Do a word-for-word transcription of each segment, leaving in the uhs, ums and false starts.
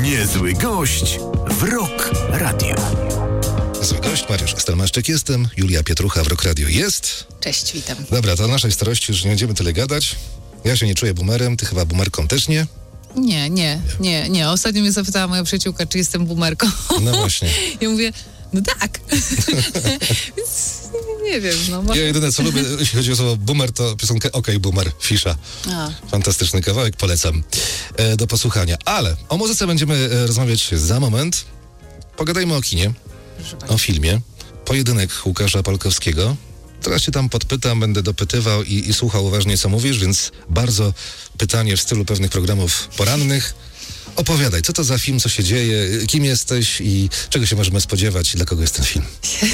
Niezły gość w Rock Radio. Niezły gość, Mariusz Stelmaszczyk jestem, Julia Pietrucha w Rock Radio jest. Cześć, witam. Dobra, to o naszej starości już nie będziemy tyle gadać. Ja się nie czuję boomerem, ty chyba boomerką też nie? Nie, nie, nie, nie. Ostatnio mnie zapytała moja przyjaciółka, czy jestem boomerką. No właśnie. Ja mówię, no tak. Więc nie wiem, no może... Ja jedyne co lubię, jeśli chodzi o słowo boomer, to piosenkę OK Boomer, Fisza. A. Fantastyczny kawałek, polecam e, do posłuchania. Ale o muzyce będziemy e, rozmawiać za moment. Pogadajmy o kinie, o filmie. Pojedynek Łukasza Palkowskiego. Teraz cię tam podpytam, będę dopytywał i, i słuchał uważnie, co mówisz, więc bardzo pytanie w stylu pewnych programów porannych. Opowiadaj, co to za film, co się dzieje, kim jesteś i czego się możemy spodziewać i dla kogo jest ten film?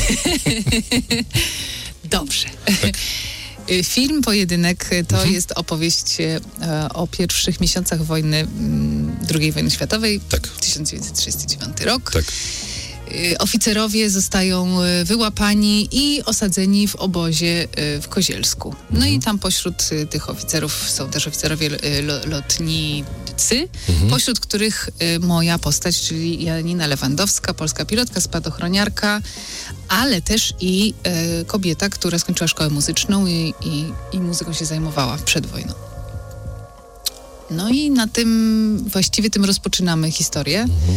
Dobrze. Tak. Film Pojedynek to mhm. jest opowieść e, o pierwszych miesiącach wojny, m, drugiej wojny światowej, tak. tysiąc dziewięćset trzydziesty dziewiąty rok. Tak. Oficerowie zostają wyłapani i osadzeni w obozie w Kozielsku. No mhm. i tam pośród tych oficerów są też oficerowie lotnicy, mhm. pośród których moja postać, czyli Janina Lewandowska, polska pilotka, spadochroniarka, ale też i kobieta, która skończyła szkołę muzyczną i, i, i muzyką się zajmowała przed wojną. No i na tym, właściwie tym rozpoczynamy historię. Mhm.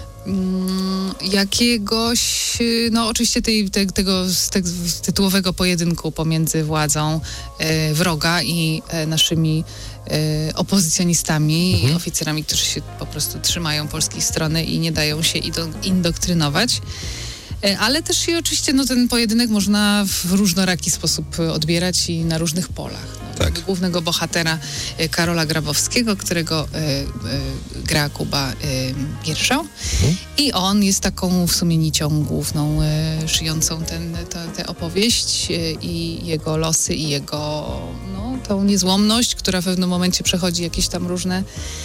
jakiegoś, no oczywiście tej, te, tego, tego tytułowego pojedynku pomiędzy władzą e, wroga i e, naszymi e, opozycjonistami mhm. i oficerami, którzy się po prostu trzymają polskiej strony i nie dają się indoktrynować. E, ale też i oczywiście no, ten pojedynek można w różnoraki sposób odbierać i na różnych polach. Tak. Głównego bohatera e, Karola Grabowskiego, którego e, e, gra Kuba e, Gierszał. Mhm. I on jest taką w sumie nicią główną, e, szyjącą ten, tę opowieść e, i jego losy i jego no, tą niezłomność, która w pewnym momencie przechodzi jakieś tam różne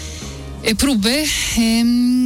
e, próby. E,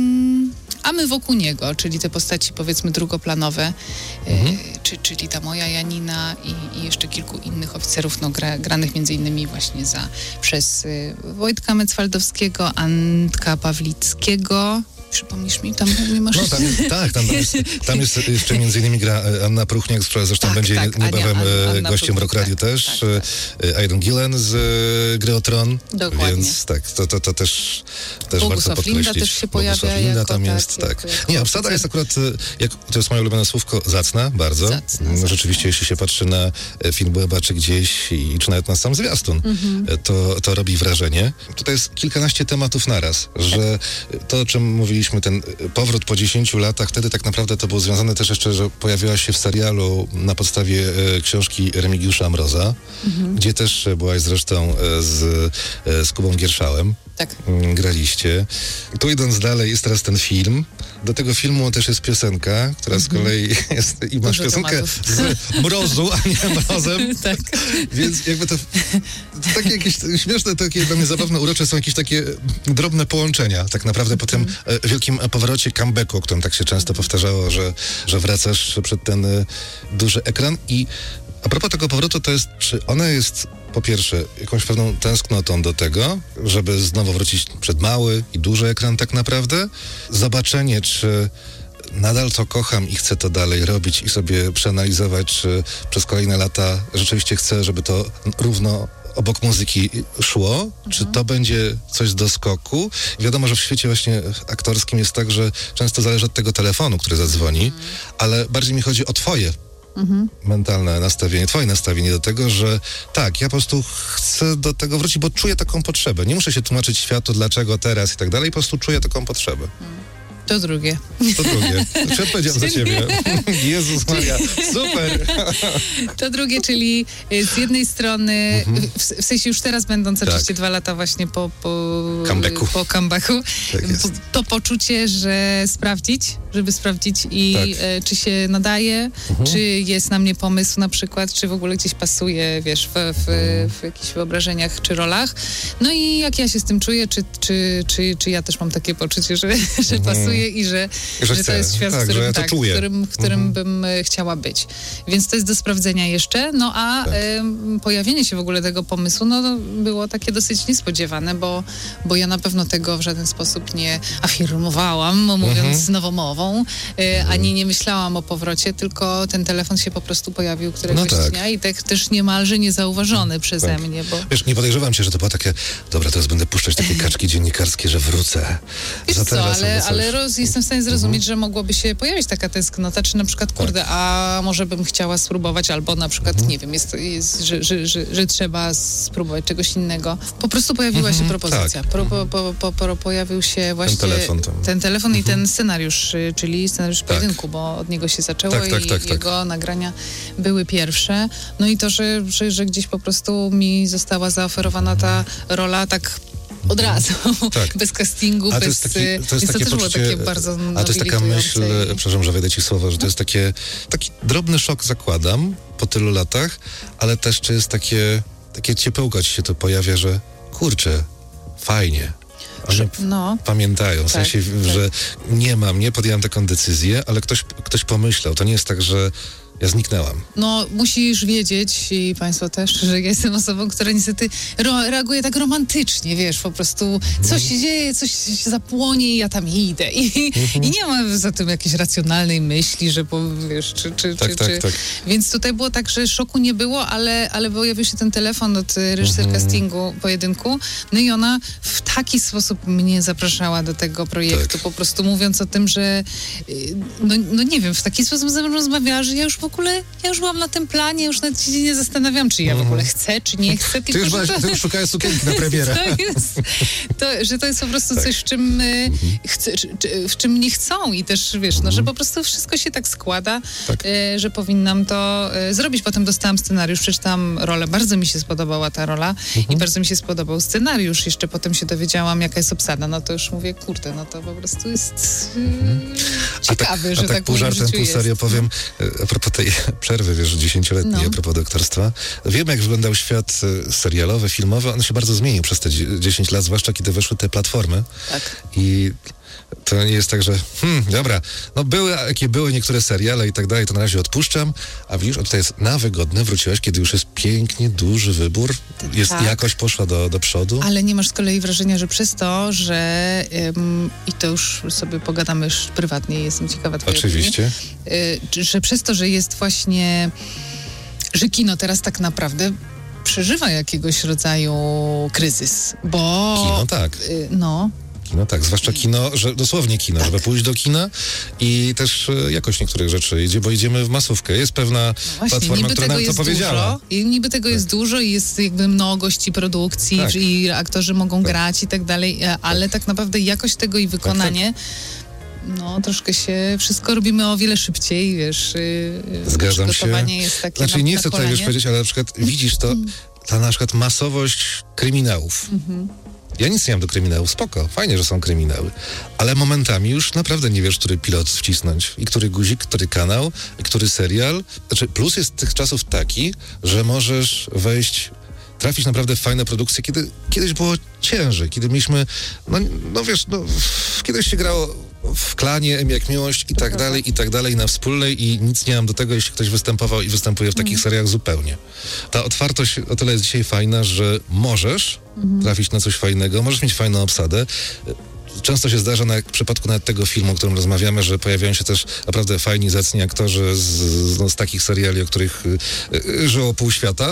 A my wokół niego, czyli te postaci powiedzmy drugoplanowe, mhm. e, czy, czyli ta moja Janina i, i jeszcze kilku innych oficerów, no, gra, granych między innymi właśnie za, przez y, Wojtka Mecwaldowskiego, Antka Pawlickiego. Przypomnisz mi, tam nie masz... No, tam jest, tak, tam, tam, jest, tam jest jeszcze między innymi gra Anna Pruchniak, która zresztą tak, będzie tak, niebawem Ania, Anna gościem Rock Radio tak, też. Tak, tak. Aidan Gillen z Gry o Tron. Dokładnie. Więc tak, to, to, to też, też warto Bogusław podkreślić. Linda też się pojawia. Bogusław Linda jako, tam tak, jest, tak. Jako, jako nie, obsada jest akurat, jak, to jest moje ulubione słówko, zacna, bardzo. Zacna, zacna. Rzeczywiście, jeśli się patrzy na film Błęba czy gdzieś, i, czy nawet na sam zwiastun, mhm. to, to robi wrażenie. Tutaj jest kilkanaście tematów naraz, że to, o czym mówiliśmy, ten powrót po dziesięciu latach, wtedy tak naprawdę to było związane też jeszcze, że pojawiła się w serialu na podstawie e, książki Remigiusza Mroza, mhm. gdzie też byłaś zresztą e, z, e, z Kubą Gierszałem. Tak. Graliście. Tu idąc dalej jest teraz ten film. Do tego filmu też jest piosenka, która z kolei jest i masz Dużo piosenkę tematów. z Mrozu, a nie Mrozem. Tak. Więc jakby to, to takie jakieś śmieszne, takie dla mnie zabawne, urocze są jakieś takie drobne połączenia tak naprawdę po tym e, wielkim powrocie, comebacku, o którym tak się często powtarzało, że, że wracasz przed ten e, duży ekran. I a propos tego powrotu, to jest, czy ona jest po pierwsze jakąś pewną tęsknotą do tego, żeby znowu wrócić przed mały i duży ekran tak naprawdę? Zobaczenie, czy nadal to kocham i chcę to dalej robić i sobie przeanalizować, czy przez kolejne lata rzeczywiście chcę, żeby to równo obok muzyki szło, mhm. czy to będzie coś z doskoku. Wiadomo, że w świecie właśnie aktorskim jest tak, że często zależy od tego telefonu, który zadzwoni, mhm. ale bardziej mi chodzi o twoje Mhm. mentalne nastawienie, twoje nastawienie do tego, że tak, ja po prostu chcę do tego wrócić, bo czuję taką potrzebę. Nie muszę się tłumaczyć światu, dlaczego teraz i tak dalej, po prostu czuję taką potrzebę. To drugie. To drugie. Czy odpowiedziałem za ciebie? Jezus Maria, super! To drugie, czyli z jednej strony, mhm. w, w sensie już teraz będąc tak. oczywiście dwa lata właśnie po, po comebacku, po comebacku tak to poczucie, że sprawdzić, żeby sprawdzić i Tak. e, czy się nadaje, Mhm. czy jest na mnie pomysł na przykład, czy w ogóle gdzieś pasuje, wiesz, w, w, w jakichś wyobrażeniach czy rolach. No i jak ja się z tym czuję, czy, czy, czy, czy ja też mam takie poczucie, że, że pasuje i że, Że że to chcę. jest świat, Tak, w że którym, ja to tak, czuję. w którym, w którym Mhm. bym e, chciała być. Więc to jest do sprawdzenia jeszcze. No a Tak. em, pojawienie się w ogóle tego pomysłu, no to było takie dosyć niespodziewane, bo, bo ja na pewno tego w żaden sposób nie afirmowałam, mówiąc Mhm. nowomową, e, ani nie myślałam o powrocie, tylko ten telefon się po prostu pojawił któregoś No tak. dnia i tak też niemalże niezauważony przeze Tak. mnie, bo Wiesz, nie podejrzewam cię, że to było takie, dobra, teraz będę puszczać takie kaczki dziennikarskie, że wrócę. wiesz Za co, teraz ale, albo coś. ale roz, jestem w stanie zrozumieć, że mogłoby się pojawić taka tęsknota, czy na przykład, kurde, a może bym chciała spróbować, albo na przykład, nie wiem, jest, jest, że, że, że, że trzeba spróbować czegoś innego. Po prostu pojawiła się propozycja. tak. Pro, po, po, po, po, pojawił się właśnie telefon tam. ten telefon i ten scenariusz, y, czyli scenariusz pojedynku, bo od niego się zaczęło Tak, tak, i tak, tak. jego nagrania były pierwsze. No i to, że, że, że gdzieś po prostu mi została zaoferowana ta rola tak od razu, Tak. bez castingu, A bez... to jest, taki, to jest więc takie to też było poczucie, takie bardzo a to jest taka myśl, nobilitujące i- przepraszam, że wejdę ci w słowo, że to jest takie, taki drobny szok zakładam po tylu latach, ale też czy jest takie, takie ciepełko ci się to pojawia, że kurczę, fajnie. Oni No, pamiętają, w Tak, sensie, tak. że nie mam, nie podjąłem taką decyzję, ale ktoś, ktoś pomyślał. To nie jest tak, że ja zniknęłam. no musisz wiedzieć i państwo też, że ja jestem osobą, która niestety ro- reaguje tak romantycznie, wiesz, po prostu coś się dzieje, coś się zapłonie i ja tam idę. I, i nie ma za tym jakiejś racjonalnej myśli, że po, wiesz, czy, czy, Tak, czy, tak, czy... tak. Więc tutaj było tak, że szoku nie było, ale, ale pojawił się ten telefon od y, reżyser Mhm. castingu pojedynku, no i ona w taki sposób mnie zapraszała do tego projektu, Tak. po prostu mówiąc o tym, że y, no, no nie wiem, w taki sposób ze mną rozmawiała, że ja już w ogóle, ja już byłam na tym planie, już nawet się nie zastanawiam, czy ja w ogóle chcę, czy nie chcę, Ty tylko już, że byłaś, to, ty już szukałeś sukienki na premierę. to jest, to, że to jest po prostu Tak. coś, w czym y, chcę, czy, czy, w czym mnie chcą i też, wiesz, no, że po prostu wszystko się tak składa, Tak. y, że powinnam to y, zrobić. Potem dostałam scenariusz, przeczytałam rolę, bardzo mi się spodobała ta rola i bardzo mi się spodobał scenariusz. Jeszcze potem się dowiedziałam, jaka jest obsada, no to już mówię, kurde, no to po prostu jest y, ciekawe, a że tak, tak, pół w moim żartem, życiu pół serio jest. powiem, e, a propos tej przerwy, wiesz, dziesięcioletniej, No. a propos doktorstwa. Wiem, jak wyglądał świat e, serialowy, filmowy. On się bardzo zmienił przez te dzie- dziesięć lat, zwłaszcza kiedy weszły te platformy. Tak. I to nie jest tak, że hmm, dobra, no były, jakie były niektóre seriale i tak dalej, to na razie odpuszczam, a widzisz, o tutaj jest na wygodne, wróciłeś, kiedy już jest pięknie duży wybór, jest Tak. jakość poszła do, do przodu. Ale nie masz z kolei wrażenia, że przez to, że ym, i to już sobie pogadamy już prywatnie, jestem ciekawa twojej Oczywiście. opinii, y, czy- że przez to, że jest właśnie, że kino teraz tak naprawdę przeżywa jakiegoś rodzaju kryzys, bo... Kino tak. y, no, Kino tak, zwłaszcza kino, że dosłownie kino, Tak. żeby pójść do kina i też e, jakość niektórych rzeczy idzie, bo idziemy w masówkę. Jest pewna właśnie, platforma, niby która tego nam to jest powiedziała. dużo, i niby tego jest dużo i jest jakby mnogość i produkcji Tak. i aktorzy mogą Tak. grać i tak dalej, e, ale tak naprawdę jakość tego i wykonanie no troszkę się, wszystko robimy o wiele szybciej, wiesz, yy, Zgadzam się. przygotowanie jest takie Znaczy na, nie na chcę tutaj kolanie. już powiedzieć, ale na przykład widzisz to, ta na przykład masowość kryminałów. Mhm. Ja nic nie mam do kryminałów, spoko, fajnie, że są kryminały, ale momentami już naprawdę nie wiesz, który pilot wcisnąć i który guzik, który kanał, i który serial. Znaczy plus jest tych czasów taki, że możesz wejść, trafić naprawdę w fajne produkcje, kiedy kiedyś było ciężej, kiedy mieliśmy, no, no wiesz, no, w- kiedyś się grało w Klanie, M jak Miłość i tak dalej, i tak dalej, na Wspólnej i nic nie mam do tego, jeśli ktoś występował i występuje w takich seriach zupełnie. Ta otwartość o tyle jest dzisiaj fajna, że możesz trafić na coś fajnego, możesz mieć fajną obsadę. Często się zdarza, na, w przypadku nawet tego filmu, o którym rozmawiamy, że pojawiają się też naprawdę fajni, zacni aktorzy z, z, no, z takich seriali, o których y, y, żyło pół świata.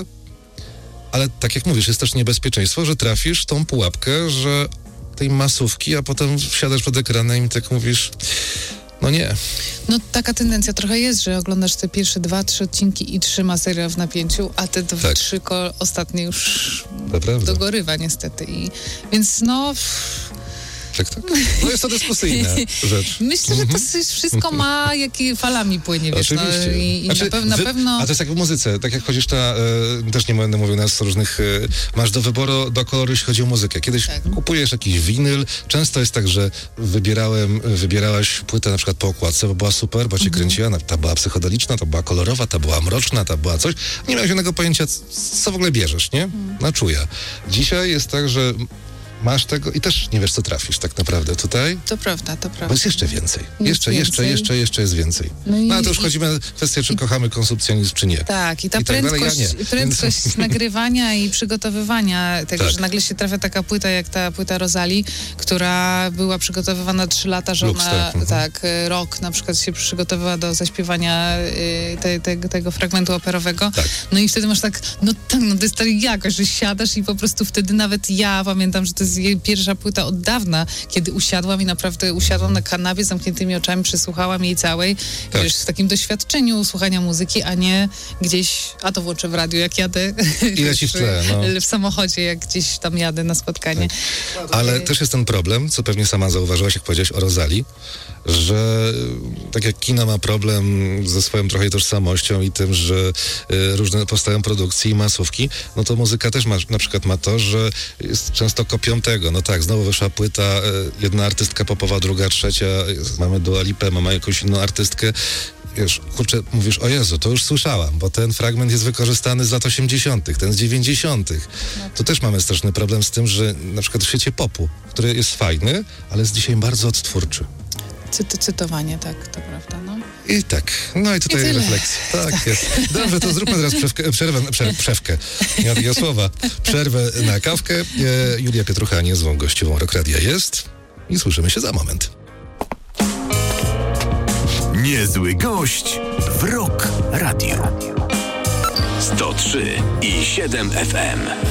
Ale tak jak mówisz, jest też niebezpieczeństwo, że trafisz w tą pułapkę, że tej masówki, a potem wsiadasz przed ekranem i tak mówisz, no nie. No taka tendencja trochę jest, że oglądasz te pierwsze dwa, trzy odcinki i trzyma serial w napięciu, a te dwa, Tak. trzy ko- ostatnie już Naprawdę. dogorywa niestety. I, więc no... Tak, tak. No jest to dyskusyjna rzecz. Myślę, że to wszystko ma, jakie falami płynie, wiesz, Oczywiście. no, i, i Znaczy, na, pew- na wy- pewno... A to jest jak w muzyce, tak jak chodzisz na, e, też nie będę mówił nas różnych, e, masz do wyboru, do koloru, jeśli chodzi o muzykę. Kiedyś Tak. kupujesz jakiś winyl, często jest tak, że wybierałem, wybierałaś płytę na przykład po okładce, bo była super, bo cię Mhm. kręciła, na- ta była psychodeliczna, ta była kolorowa, ta była mroczna, ta była coś. Nie miałeś żadnego pojęcia, c- co w ogóle bierzesz, nie? Mhm. Na czuja. Dzisiaj jest tak, że masz tego i też nie wiesz, co trafisz tak naprawdę tutaj. To prawda, to prawda. Bo jest jeszcze więcej. Jest jeszcze, jeszcze, więcej. jeszcze, jeszcze jest więcej. No No, i- ale to już i- chodzi o kwestię, czy kochamy konsumpcjonizm, czy nie. Tak, i ta I tak dalej, prędkość, ja nie. prędkość Więc- nagrywania i przygotowywania tego, Tak. że nagle się trafia taka płyta, jak ta płyta Rosalii, która była przygotowywana trzy lata, że Lux, ona, tak, mhm. tak, y, rok na przykład się przygotowywała do zaśpiewania y, te, te, tego fragmentu operowego. Tak. No i wtedy masz tak, no tak, no to jest ta jakość, że siadasz i po prostu wtedy nawet ja pamiętam, że to jest jej pierwsza płyta od dawna, kiedy usiadłam i naprawdę usiadłam na kanapie z zamkniętymi oczami, przysłuchałam jej całej, Tak. wiesz, w takim doświadczeniu słuchania muzyki, a nie gdzieś, a to włączę w radiu, jak jadę. I leci w tle, no. W samochodzie, jak gdzieś tam jadę na spotkanie. Ale też jest ten problem, co pewnie sama zauważyłaś, jak powiedziałaś o Rosalii, że tak jak kino ma problem ze swoją trochę tożsamością i tym, że y, różne powstają produkcje i masówki, no to muzyka też ma, na przykład ma to, że jest często kopią tego. No tak, znowu wyszła płyta, y, jedna artystka popowa, druga, trzecia, y, mamy Dua Lipę, mamy jakąś inną artystkę. Wiesz, kurczę, mówisz, o Jezu, to już słyszałam, bo ten fragment jest wykorzystany z lat osiemdziesiątych, ten z dziewięćdziesiątych. Tu też mamy straszny problem z tym, że na przykład w świecie popu, który jest fajny, ale jest dzisiaj bardzo odtwórczy. Cyty, cytowanie, tak, to prawda, no. I tak, no i tutaj I tyle. refleksja. Tak, jest. Dobrze, to zróbmy teraz przewkę, przerwę, prze, przewkę. Nie ma takiego słowa. Przerwę na kawkę. E, Julia Pietrucha, niezłą gościową Rock Radia jest i słyszymy się za moment. Niezły gość w Rock Radio. sto trzy i siedem F M.